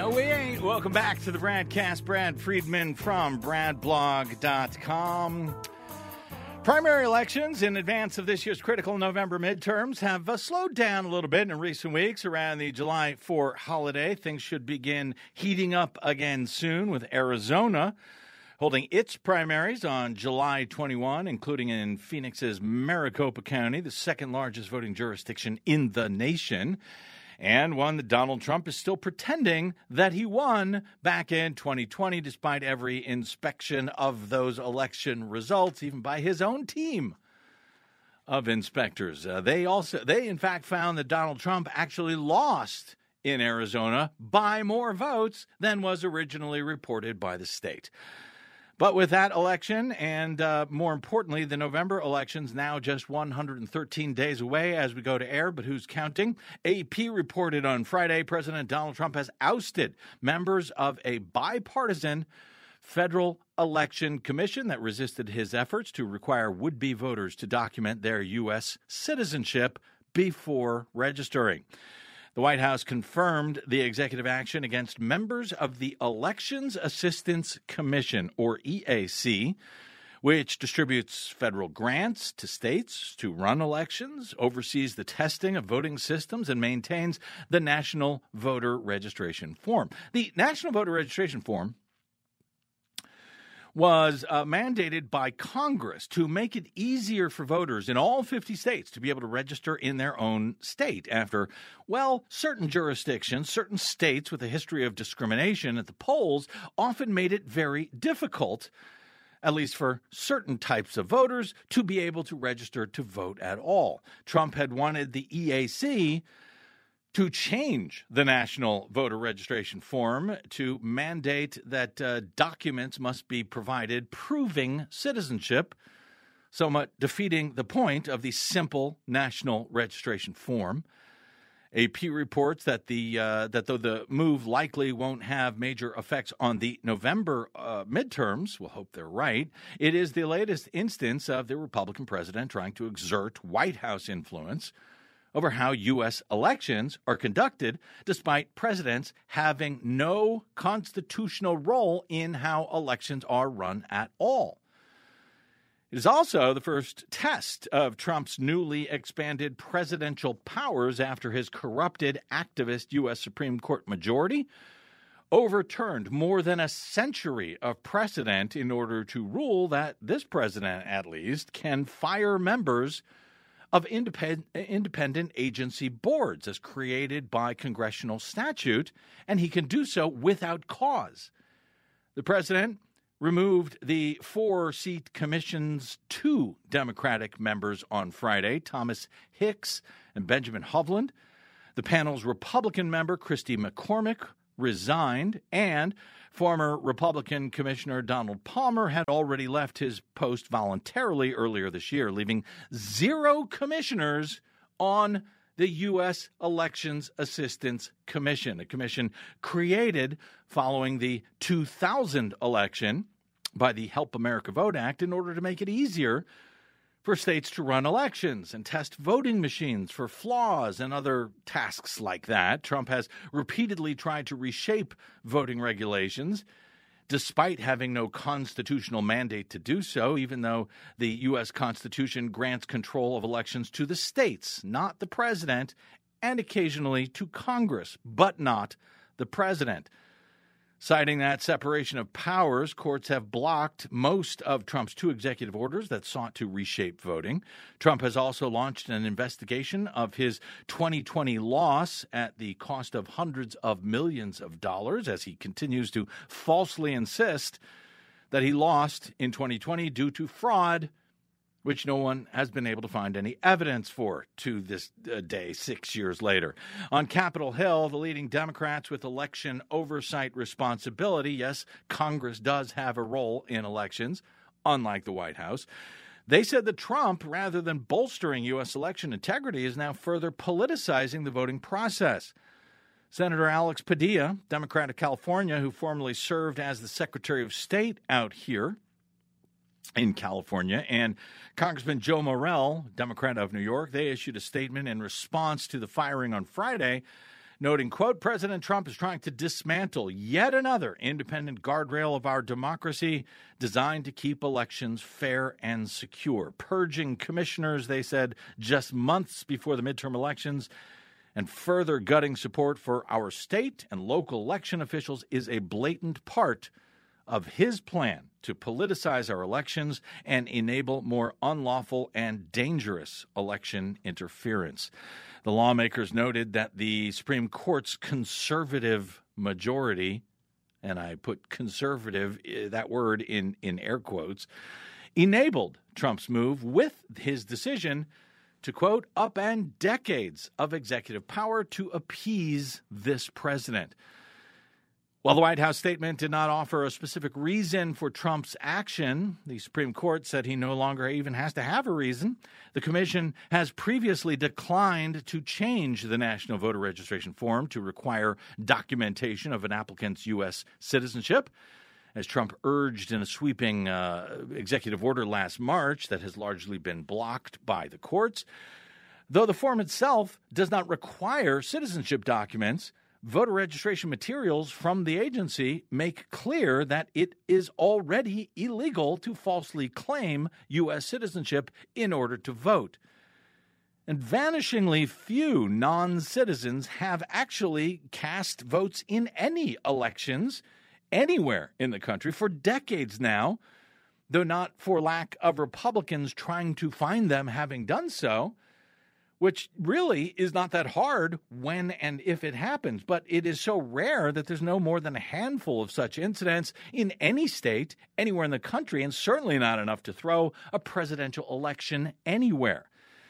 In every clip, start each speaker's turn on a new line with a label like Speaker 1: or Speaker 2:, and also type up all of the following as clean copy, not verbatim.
Speaker 1: No, we ain't. Welcome back to the Bradcast. Brad Friedman from BradBlog.com. Primary elections in advance of this year's critical November midterms have slowed down a little bit in recent weeks around the July 4 holiday. Things should begin heating up again soon, with Arizona holding its primaries on July 21, including in Phoenix's Maricopa County, the second largest voting jurisdiction in the nation, and one that Donald Trump is still pretending that he won back in 2020, despite every inspection of those election results, even by his own team of inspectors. They in fact found that Donald Trump actually lost in Arizona by more votes than was originally reported by the state. But with that election and, more importantly, the November elections now just 113 days away as we go to air, but who's counting? AP reported on Friday President Donald Trump has ousted members of a bipartisan federal election commission that resisted his efforts to require would-be voters to document their U.S. citizenship before registering. The White House confirmed the executive action against members of the Elections Assistance Commission, or EAC, which distributes federal grants to states to run elections, oversees the testing of voting systems, and maintains the National Voter Registration Form. The National Voter Registration Form was mandated by Congress to make it easier for voters in all 50 states to be able to register in their own state after, well, certain jurisdictions, certain states with a history of discrimination at the polls often made it very difficult, at least for certain types of voters, to be able to register to vote at all. Trump had wanted the EAC to change the National Voter Registration Form to mandate that documents must be provided proving citizenship, somewhat defeating the point of the simple National Registration Form. AP reports that though the move likely won't have major effects on the November midterms, we'll hope they're right, it is the latest instance of the Republican president trying to exert White House influence over how U.S. elections are conducted, despite presidents having no constitutional role in how elections are run at all. It is also the first test of Trump's newly expanded presidential powers after his corrupted activist U.S. Supreme Court majority overturned more than a century of precedent in order to rule that this president, at least, can fire members of independent agency boards as created by congressional statute, and he can do so without cause. The president removed the 4-seat commission's 2 Democratic members on Friday, Thomas Hicks and Benjamin Hovland. The panel's Republican member, Christy McCormick, resigned, and former Republican Commissioner Donald Palmer had already left his post voluntarily earlier this year, leaving 0 commissioners on the U.S. Elections Assistance Commission, a commission created following the 2000 election by the Help America Vote Act in order to make it easier for states to run elections and test voting machines for flaws and other tasks like that. Trump has repeatedly tried to reshape voting regulations, despite having no constitutional mandate to do so, even though the U.S. Constitution grants control of elections to the states, not the president, and occasionally to Congress, but not the president. Citing that separation of powers, courts have blocked most of Trump's 2 executive orders that sought to reshape voting. Trump has also launched an investigation of his 2020 loss at the cost of hundreds of millions of dollars, as he continues to falsely insist that he lost in 2020 due to fraud, which no one has been able to find any evidence for to this day, 6 years later. On Capitol Hill, the leading Democrats with election oversight responsibility, yes, Congress does have a role in elections, unlike the White House, they said that Trump, rather than bolstering U.S. election integrity, is now further politicizing the voting process. Senator Alex Padilla, Democrat of California, who formerly served as the Secretary of State out here in California, and Congressman Joe Morell, Democrat of New York, they issued a statement in response to the firing on Friday, noting, quote, President Trump is trying to dismantle yet another independent guardrail of our democracy designed to keep elections fair and secure. Purging commissioners, they said, just months before the midterm elections, and further gutting support for our state and local election officials is a blatant part of his plan to politicize our elections and enable more unlawful and dangerous election interference. The lawmakers noted that the Supreme Court's conservative majority, and I put conservative, that word in air quotes, enabled Trump's move with his decision to, quote, upend decades of executive power to appease this president. While the White House statement did not offer a specific reason for Trump's action, the Supreme Court said he no longer even has to have a reason. The commission has previously declined to change the National Voter Registration Form to require documentation of an applicant's U.S. citizenship, as Trump urged in a sweeping executive order last March that has largely been blocked by the courts. Though the form itself does not require citizenship documents, voter registration materials from the agency make clear that it is already illegal to falsely claim U.S. citizenship in order to vote. And vanishingly few non-citizens have actually cast votes in any elections anywhere in the country for decades now, though not for lack of Republicans trying to find them having done so, which really is not that hard when and if it happens. But it is so rare that there's no more than a handful of such incidents in any state, anywhere in the country, and certainly not enough to throw a presidential election anywhere.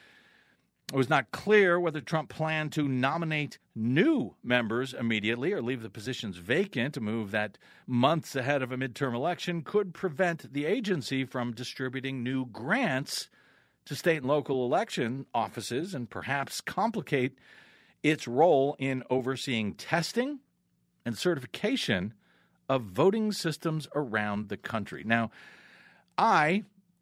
Speaker 1: It was not clear whether Trump planned to nominate new members immediately or leave the positions vacant, a move that months ahead of a midterm election could prevent the agency from distributing new grants to state and local election offices and perhaps complicate its role in overseeing testing and certification of voting systems around the country. Now, I,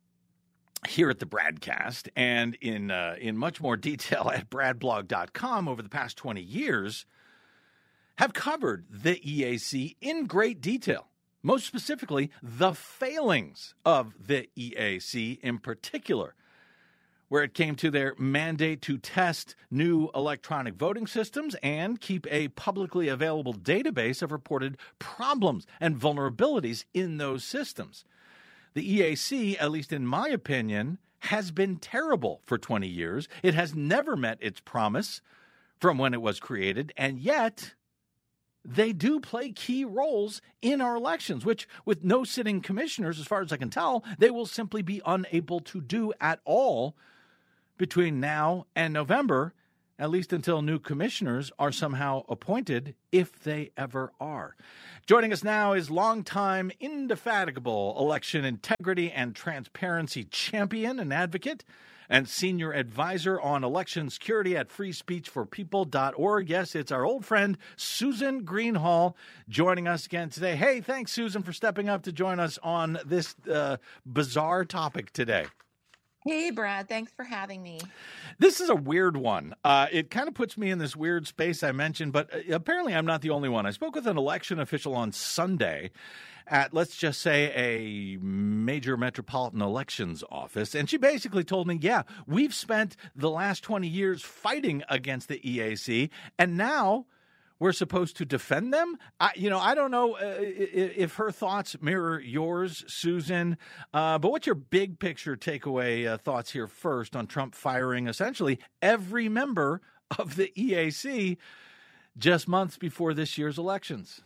Speaker 1: here at the Bradcast and in much more detail at bradblog.com over the past 20 years, have covered the EAC in great detail. Most specifically, the failings of the EAC in particular, where it came to their mandate to test new electronic voting systems and keep a publicly available database of reported problems and vulnerabilities in those systems. The EAC, at least in my opinion, has been terrible for 20 years. It has never met its promise from when it was created, and yet they do play key roles in our elections, which, with no sitting commissioners, as far as I can tell, they will simply be unable to do at all between now and November, at least until new commissioners are somehow appointed, if they ever are. Joining us now is longtime, indefatigable election integrity and transparency champion and advocate and senior advisor on election security at freespeechforpeople.org. Yes, it's our old friend, Susan Greenhalgh, joining us again today. Hey, thanks, Susan, for stepping up to join us on this bizarre topic today.
Speaker 2: Hey, Brad. Thanks for having me.
Speaker 1: This is a weird one. It kind of puts me in this weird space I mentioned, but apparently I'm not the only one. I spoke with an election official on Sunday at, let's just say, a major metropolitan elections office, and she basically told me, yeah, we've spent the last 20 years fighting against the EAC, and now we're supposed to defend them? I don't know if her thoughts mirror yours, Susan, but what's your big picture takeaway thoughts here first on Trump firing essentially every member of the EAC just months before this year's elections?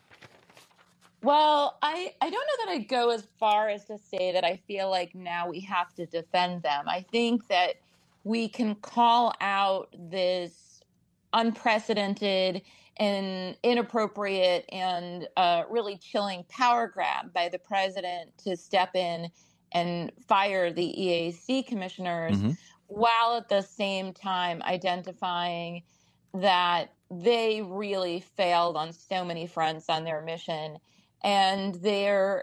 Speaker 2: Well, I don't know that I'd go as far as to say that I feel like now we have to defend them. I think that we can call out this unprecedented and inappropriate and really chilling power grab by the president to step in and fire the EAC commissioners, while at the same time identifying that they really failed on so many fronts on their mission, and their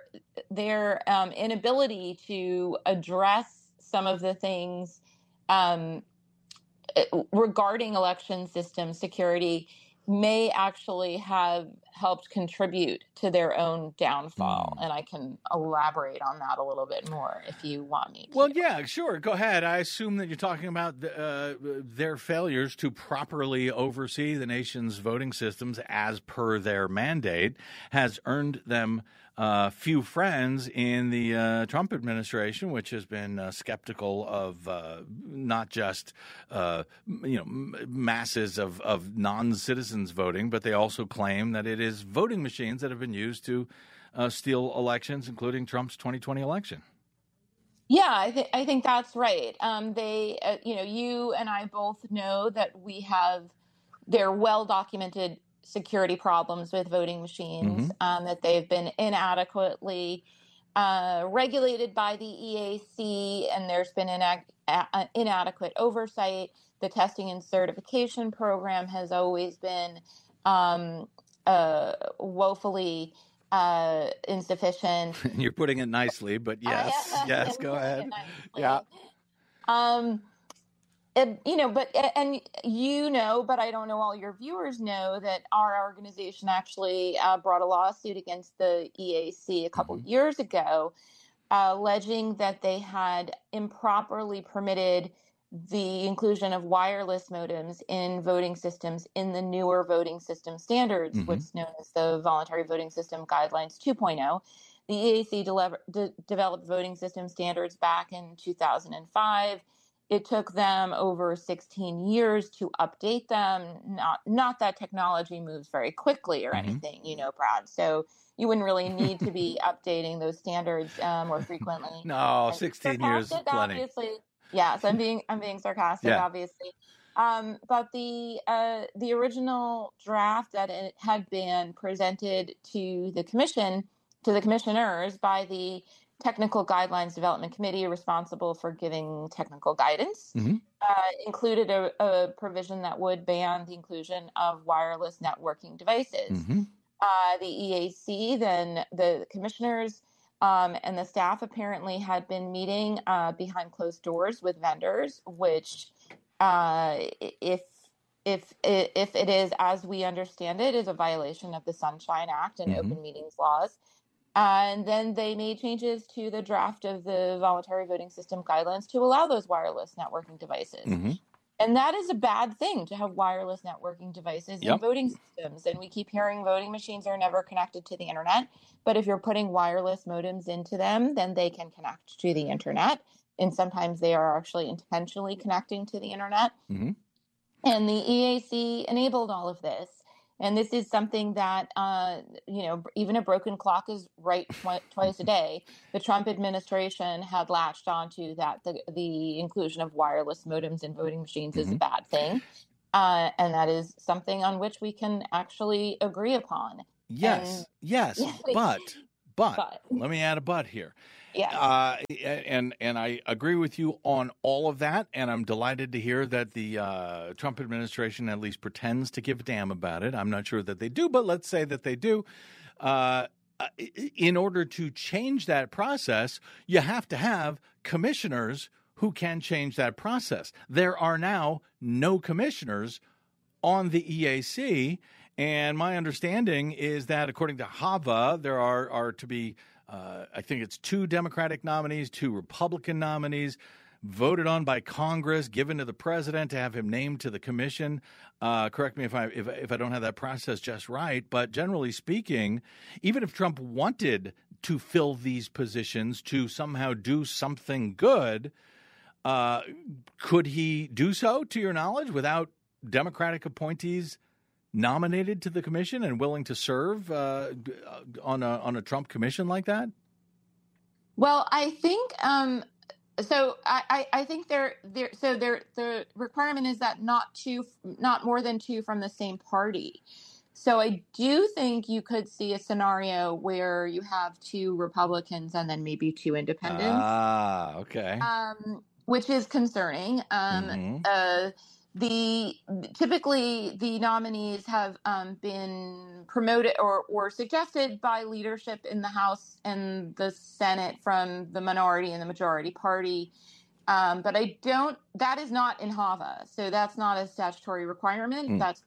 Speaker 2: inability to address some of the things regarding election system security may actually have helped contribute to their own downfall. And I can elaborate on that a little bit more if you want me to.
Speaker 1: Well, yeah, sure. Go ahead. I assume that you're talking about their failures to properly oversee the nation's voting systems as per their mandate has earned them few friends in the Trump administration, which has been skeptical of not just masses of non-citizens voting, but they also claim that it is voting machines that have been used to steal elections, including Trump's 2020 election.
Speaker 2: Yeah, I think that's right. You and I both know that there are well documented security problems with voting machines, that they've been inadequately regulated by the EAC, and there's been inadequate oversight. The testing and certification program has always been woefully insufficient.
Speaker 1: You're putting it nicely, but yes, go ahead. Yeah. But I don't know all your viewers know that our organization actually brought a lawsuit against the EAC a couple years ago, alleging that they had improperly permitted the inclusion of wireless modems in voting systems in the newer voting system standards, which is known as the Voluntary Voting System Guidelines 2.0. The EAC developed voting system standards back in 2005. It took them over 16 years to update them. Not that technology moves very quickly or anything, Brad. So you wouldn't really need to be updating those standards more frequently. No, 16 years is plenty.
Speaker 2: Obviously. Yes, I'm being sarcastic, obviously. But the original draft that it had been presented to the commissioners by the Technical Guidelines Development Committee responsible for giving technical guidance, included a provision that would ban the inclusion of wireless networking devices. The EAC, then the commissioners and the staff apparently had been meeting behind closed doors with vendors, which, if it is as we understand it, is a violation of the Sunshine Act and open meetings laws. And then they made changes to the draft of the Voluntary Voting System Guidelines to allow those wireless networking devices. And that is a bad thing, to have wireless networking devices in voting systems. And we keep hearing voting machines are never connected to the internet. But if you're putting wireless modems into them, then they can connect to the internet. And sometimes they are actually intentionally connecting to the internet. And the EAC enabled all of this. And this is something that, even a broken clock is right twice a day. The Trump administration had latched onto that the inclusion of wireless modems in voting machines is a bad thing. And that is something on which we can actually agree upon.
Speaker 1: Yes, but let me add a but here.
Speaker 2: Yeah.
Speaker 1: And I agree with you on all of that, and I'm delighted to hear that the Trump administration at least pretends to give a damn about it. I'm not sure that they do, but let's say that they do. In order to change that process, you have to have commissioners who can change that process. There are now no commissioners on the EAC, and my understanding is that according to HAVA, there are to be I think it's 2 Democratic nominees, 2 Republican nominees, voted on by Congress, given to the president to have him named to the commission. Correct me if I don't have that process just right, but generally speaking, even if Trump wanted to fill these positions to somehow do something good, could he do so, to your knowledge, without Democratic appointees nominated to the commission and willing to serve on a Trump commission like that?
Speaker 2: Well, I think I think the requirement is that not more than 2 from the same party. So I do think you could see a scenario where you have 2 Republicans and then maybe 2 independents.
Speaker 1: Okay.
Speaker 2: Which is concerning. Typically the nominees have been promoted or suggested by leadership in the House and the Senate from the minority and the majority party. But that is not in HAVA. So that's not a statutory requirement. That's been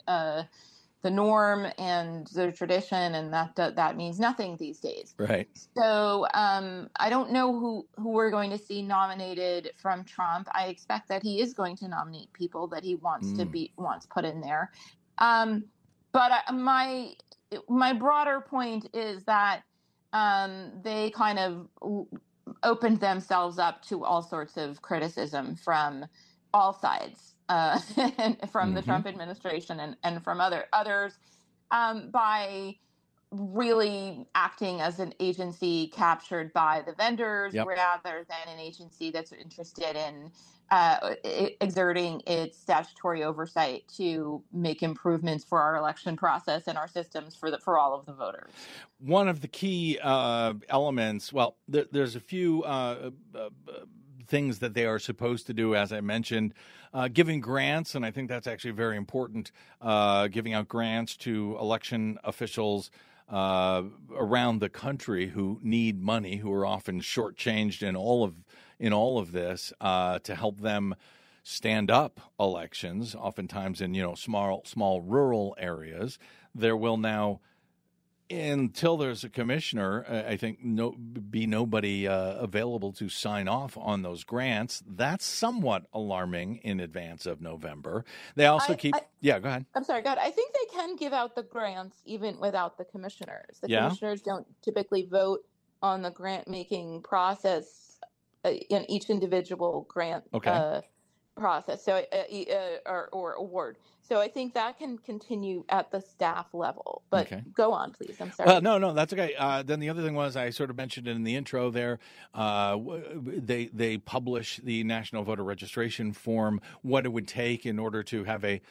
Speaker 2: the norm and the tradition, and that means nothing these days.
Speaker 1: Right.
Speaker 2: So I don't know who we're going to see nominated from Trump. I expect that he is going to nominate people that he wants put in there. But my broader point is that they kind of opened themselves up to all sorts of criticism from all sides, and from the Trump administration and from others, by really acting as an agency captured by the vendors rather than an agency that's interested in exerting its statutory oversight to make improvements for our election process and our systems for all of the voters.
Speaker 1: One of the key elements, well, there's a few things that they are supposed to do, as I mentioned, giving grants, and I think that's actually very important, giving out grants to election officials around the country who need money, who are often shortchanged in all of this, to help them stand up elections, oftentimes in small rural areas. There will now, until there's a commissioner, I think be nobody available to sign off on those grants. That's somewhat alarming in advance of November. They also go ahead.
Speaker 2: I'm sorry, God. I think they can give out the grants even without the commissioners. The commissioners don't typically vote on the grant making process in each individual grant process, so or award. So I think that can continue at the staff level. But go on, please. I'm sorry.
Speaker 1: No, that's okay. Then the other thing was, I sort of mentioned it in the intro there, they publish the National Voter Registration Form, what it would take in order to have a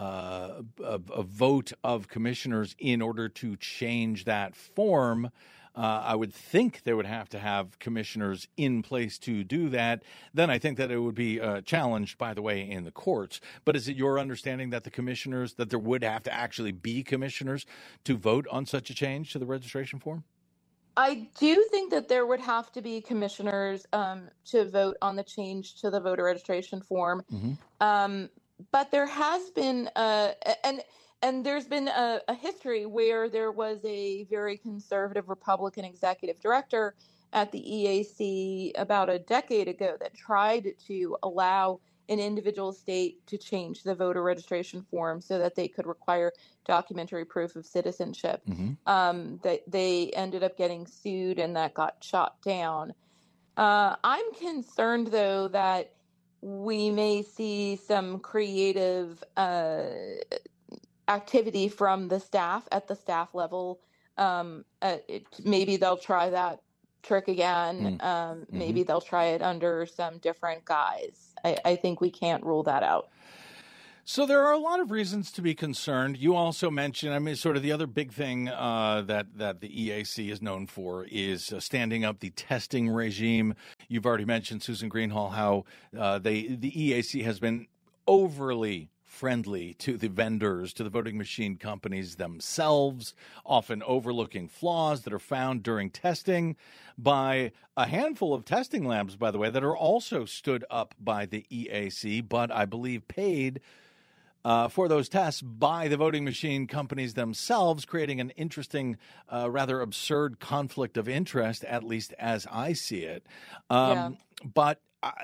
Speaker 1: vote of commissioners in order to change that form. I would think they would have to have commissioners in place to do that. Then I think that it would be challenged, by the way, in the courts. But is it your understanding that that there would have to actually be commissioners to vote on such a change to the registration form?
Speaker 2: I do think that there would have to be commissioners to vote on the change to the voter registration form. But there has been and there's been a history where there was a very conservative Republican executive director at the EAC about a decade ago that tried to allow an individual state to change the voter registration form so that they could require documentary proof of citizenship. They ended up getting sued, and that got shot down. I'm concerned, though, that we may see some creative activity from the staff at the staff level. Maybe they'll try that trick again. Maybe they'll try it under some different guise. I think we can't rule that out.
Speaker 1: So there are a lot of reasons to be concerned. You also mentioned, sort of the other big thing that the EAC is known for is standing up the testing regime. You've already mentioned, Susan Greenhalgh, how the EAC has been overly friendly to the vendors, to the voting machine companies themselves, often overlooking flaws that are found during testing by a handful of testing labs, by the way, that are also stood up by the EAC, but I believe paid for those tests by the voting machine companies themselves, creating an interesting, rather absurd conflict of interest, at least as I see it. But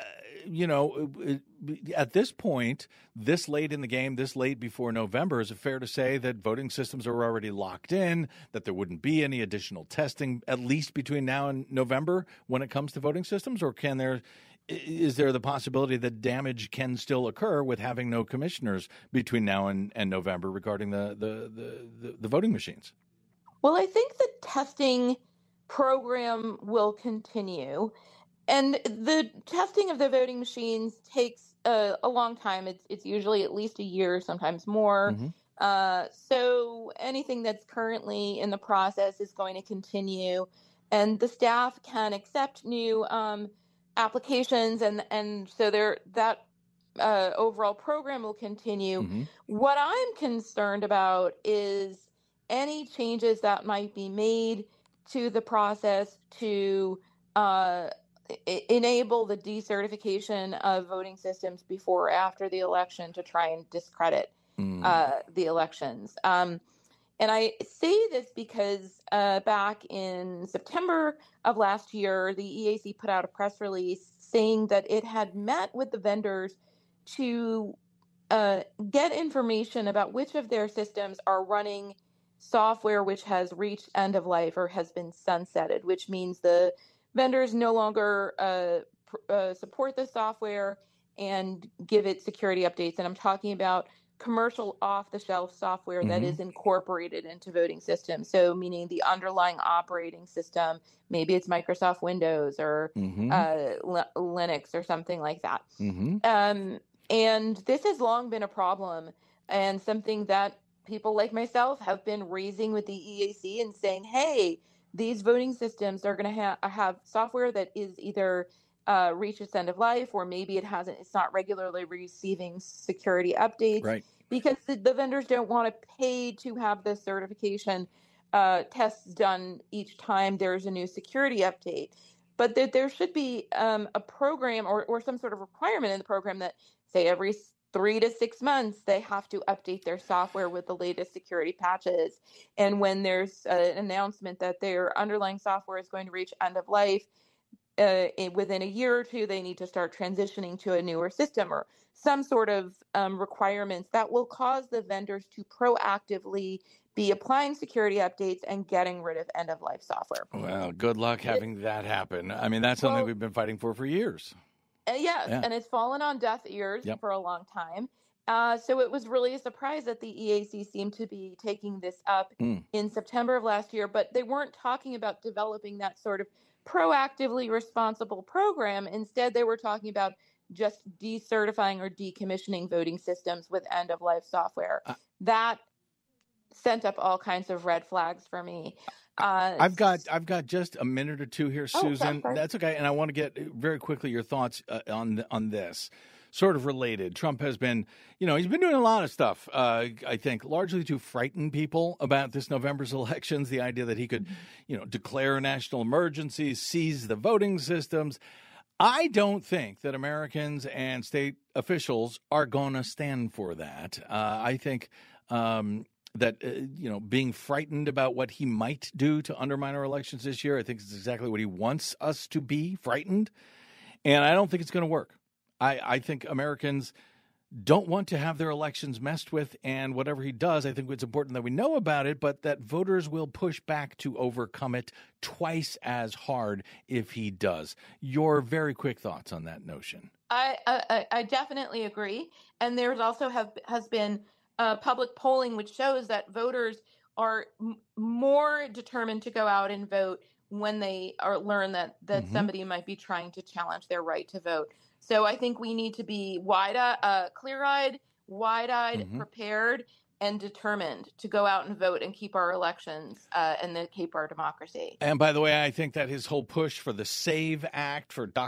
Speaker 1: at this point, this late in the game, this late before November, is it fair to say that voting systems are already locked in, that there wouldn't be any additional testing, at least between now and November, when it comes to voting systems? Or is there the possibility that damage can still occur with having no commissioners between now and November regarding the voting machines?
Speaker 2: Well, I think the testing program will continue. And the testing of the voting machines takes a long time. It's usually at least a year, sometimes more. So anything that's currently in the process is going to continue. And the staff can accept new applications. And so that overall program will continue. What I'm concerned about is any changes that might be made to the process to enable the decertification of voting systems before or after the election to try and discredit the elections. And I say this because back in September of last year, the EAC put out a press release saying that it had met with the vendors to get information about which of their systems are running software which has reached end of life or has been sunsetted, which means the vendors no longer support the software and give it security updates. And I'm talking about commercial off-the-shelf software that is incorporated into voting systems. So meaning the underlying operating system, maybe it's Microsoft Windows or Linux or something like that. And this has long been a problem and something that people like myself have been raising with the EAC and saying, hey, these voting systems are going to have software that is either reached its end of life, or maybe it's not regularly receiving security updates,
Speaker 1: right?
Speaker 2: Because the vendors don't want to pay to have the certification tests done each time there's a new security update. But there should be a program or some sort of requirement in the program that, say, every 3 to 6 months, they have to update their software with the latest security patches. And when there's an announcement that their underlying software is going to reach end of life, within a year or two, they need to start transitioning to a newer system or some sort of requirements that will cause the vendors to proactively be applying security updates and getting rid of end-of-life software.
Speaker 1: Well, good luck having that happen. I mean, that's something we've been fighting for years.
Speaker 2: Yes, yeah. And it's fallen on deaf ears for a long time. So it was really a surprise that the EAC seemed to be taking this up in September of last year, but they weren't talking about developing that sort of proactively responsible program. Instead, they were talking about just decertifying or decommissioning voting systems with end-of-life software. That sent up all kinds of red flags for me.
Speaker 1: I've got just a minute or two here, Susan. That's okay, and I want to get very quickly your thoughts on this. Sort of related. Trump has been, he's been doing a lot of stuff, I think, largely to frighten people about this November's elections, the idea that he could, declare a national emergency, seize the voting systems. I don't think that Americans and state officials are going to stand for that. I think that, being frightened about what he might do to undermine our elections this year, I think is exactly what he wants us to be, frightened. And I don't think it's going to work. I think Americans don't want to have their elections messed with, and whatever he does, I think it's important that we know about it, but that voters will push back to overcome it twice as hard if he does. Your very quick thoughts on that notion.
Speaker 2: I definitely agree. And there's also has been public polling which shows that voters are more determined to go out and vote when they learn that somebody might be trying to challenge their right to vote. So I think we need to be clear-eyed, wide-eyed, prepared, and determined to go out and vote and keep our elections and then keep our democracy.
Speaker 1: And by the way, I think that his whole push for the SAVE Act for